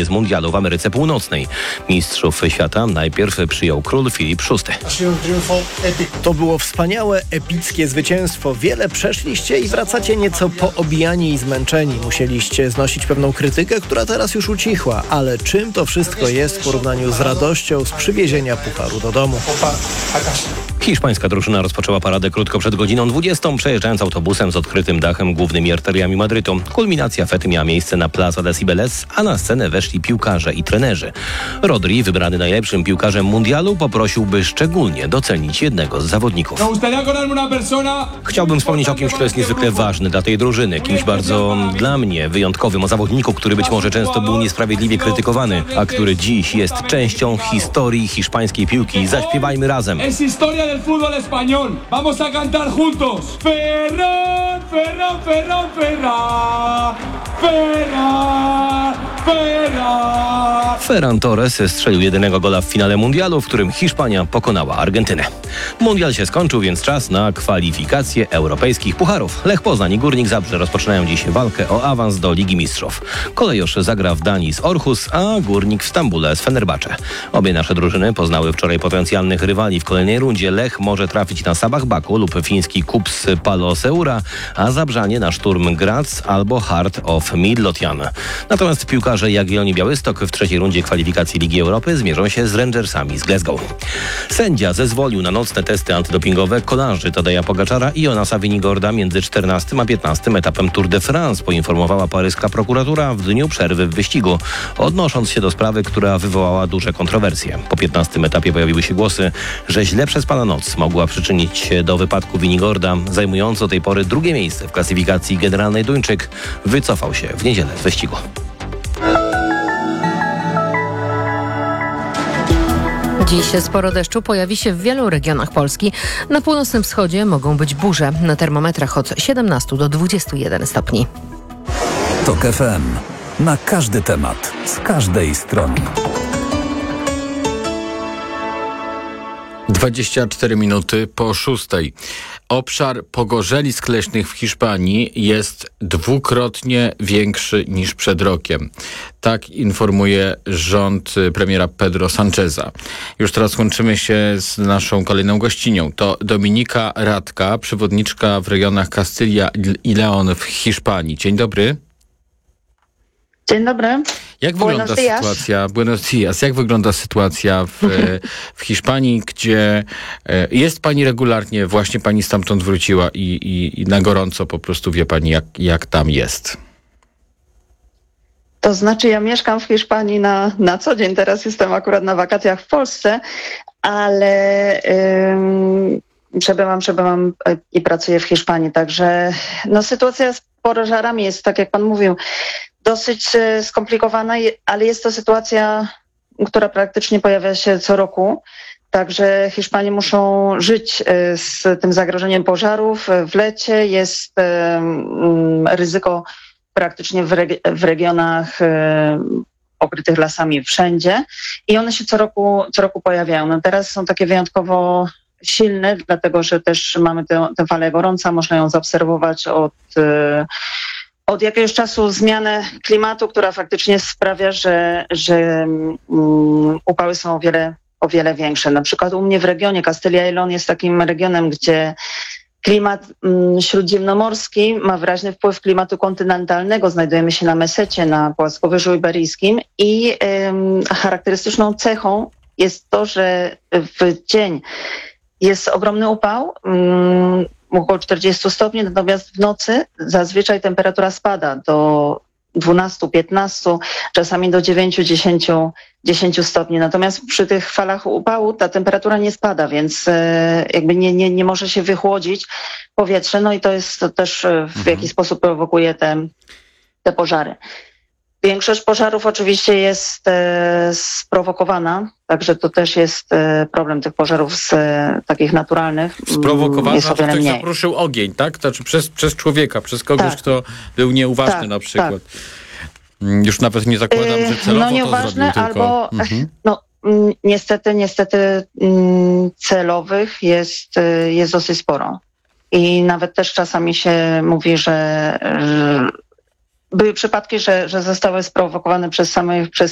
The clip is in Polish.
z mundialu w Ameryce Północnej. Mistrzów świata najpierw przyjął król Filip VI. To było wspaniałe, epickie zwycięstwo. Wiele przeszliście i wracacie nieco poobijani i zmęczeni. Musieliście znosić pewną krytykę, która teraz już ucichła. Ale czym to wszystko jest w porównaniu z radością z przywiezienia pucharu do domu? Hiszpańska drużyna rozpoczęła paradę krótko przed godziną 20, przejeżdżając autobusem z odkrytym dachem głównymi arteriami Madrytu. Kulminacja fety miała miejsce na Plaza de Cibeles, a na scenę weszli piłkarze i trenerzy. Rodri, wybrany najlepszym piłkarzem mundialu, poprosił, by szczególnie docenić jednego z zawodników. Chciałbym wspomnieć o kimś, kto jest niezwykle ważny dla tej drużyny, kimś bardzo dla mnie wyjątkowym, o zawodniku, który być może często był niesprawiedliwie krytykowany, a który dziś jest częścią historii hiszpańskiej piłki. Zaśpiewajmy razem. Del fútbol español. Vamos a cantar juntos. Ferran, Ferran, Ferran, Ferran. Ferran, Ferran. Ferran Torres strzelił jedynego gola w finale mundialu, w którym Hiszpania pokonała Argentynę. Mundial się skończył, więc czas na kwalifikacje europejskich pucharów. Lech Poznań i Górnik Zabrze rozpoczynają dziś walkę o awans do Ligi Mistrzów. Kolejorz zagra w Danii z Orhus, a Górnik w Stambule z Fenerbahce. Obie nasze drużyny poznały wczoraj potencjalnych rywali w kolejnej rundzie. Lech może trafić na Sabah Baku lub fiński KuPS Palloseura, a Zabrzanie na Sturm Graz albo Heart of Midlothian. Natomiast piłkarze Jagiellonii Białystok w trzeciej rundzie kwalifikacji Ligi Europy zmierzą się z Rangersami z Glasgow. Sędzia zezwolił na nocne testy antydopingowe kolarzy Tadeja Pogaczara i Jonasa Vinigorda między 14 a 15 etapem Tour de France, poinformowała paryska prokuratura w dniu przerwy w wyścigu, odnosząc się do sprawy, która wywołała duże kontrowersje. Po 15 etapie pojawiły się głosy, że źle przespana noc mogła przyczynić się do wypadku Vinigorda. Zajmujący do tej pory drugie miejsce w klasyfikacji generalnej Duńczyk wycofał się w niedzielę z wyścigu. Dziś sporo deszczu pojawi się w wielu regionach Polski. Na północnym wschodzie mogą być burze. Na termometrach od 17 do 21 stopni. TOK FM. Na każdy temat. Z każdej strony. 24 minuty po 6. Obszar pogorzelisk leśnych w Hiszpanii jest dwukrotnie większy niż przed rokiem. Tak informuje rząd premiera Pedro Sancheza. Już teraz łączymy się z naszą kolejną gościnią. To Dominika Radka, przewodniczka w regionach Kastylia i León w Hiszpanii. Dzień dobry. Dzień dobry. Jak wygląda sytuacja? Buenos dias. Jak wygląda sytuacja w Hiszpanii, gdzie jest pani regularnie, właśnie pani stamtąd wróciła i na gorąco po prostu wie pani, jak tam jest? To znaczy, ja mieszkam w Hiszpanii na co dzień. Teraz jestem akurat na wakacjach w Polsce, ale przebywam i pracuję w Hiszpanii. Także sytuacja z pożarami jest, tak jak pan mówił, dosyć skomplikowana, ale jest to sytuacja, która praktycznie pojawia się co roku. Także Hiszpanie muszą żyć z tym zagrożeniem pożarów. W lecie jest ryzyko praktycznie w regionach pokrytych lasami wszędzie i one się co roku pojawiają. Teraz są takie wyjątkowo silne, dlatego że też mamy tę falę gorąca, można ją zaobserwować od jakiegoś czasu zmianę klimatu, która faktycznie sprawia, że upały są o wiele większe. Na przykład u mnie w regionie Kastylia i León jest takim regionem, gdzie klimat śródziemnomorski ma wyraźny wpływ klimatu kontynentalnego. Znajdujemy się na Mesecie, na płaskowyżu iberyjskim i charakterystyczną cechą jest to, że w dzień jest ogromny upał, około 40 stopni, natomiast w nocy zazwyczaj temperatura spada do 12, 15, czasami do 9, 10 stopni. Natomiast przy tych falach upału ta temperatura nie spada, więc jakby nie może się wychłodzić powietrze. No i to też w jakiś sposób prowokuje te pożary. Większość pożarów oczywiście jest sprowokowana, także to też jest problem tych pożarów takich naturalnych. Sprowokowana, jest o wiele ktoś mniej. zapruszył ogień, tak? To znaczy przez człowieka, przez kogoś, kto był nieuważny na przykład. Tak. Już nawet nie zakładam, że celowo nieuważny, to zrobił, tylko... albo niestety celowych jest dosyć sporo. I nawet też czasami się mówi, że były przypadki, że zostały sprowokowane przez